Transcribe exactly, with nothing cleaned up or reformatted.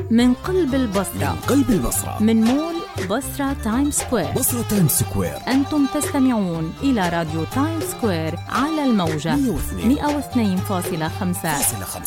من قلب البصرة من قلب البصرة من مول بصرة تايم سكوير. بصرة تايم سكوير. أنتم تستمعون إلى راديو تايم سكوير على الموجة مئة واثنين فاصلة خمسة.